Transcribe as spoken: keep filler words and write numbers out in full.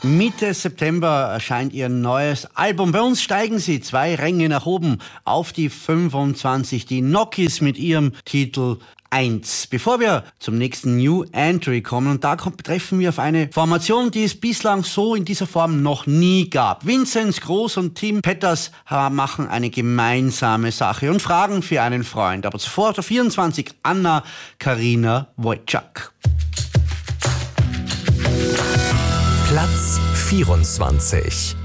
Mitte September erscheint ihr neues Album. Bei uns steigen sie zwei Ränge nach oben auf die fünfundzwanzig. Die Nokis mit ihrem Titel eins. Bevor wir zum nächsten New Entry kommen, und da treffen wir auf eine Formation, die es bislang so in dieser Form noch nie gab. Vinzenz Groß und Tim Petters machen eine gemeinsame Sache und fragen für einen Freund. Aber zuvor der vierundzwanzig Anna Karina Wojcik. Platz vierundzwanzig.